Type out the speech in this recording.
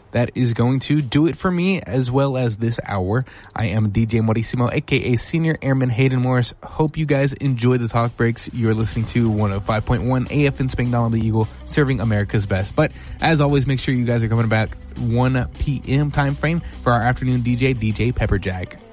that is going to do it for me as well as this hour. I am DJ Morissimo, aka Senior Airman Hayden Morris. Hope you guys enjoy the talk breaks. You're listening to 105.1 AF in Spangdahlem the Eagle, serving America's best. But as always, make sure you guys are coming back 1 p.m. time frame for our afternoon DJ Pepperjack.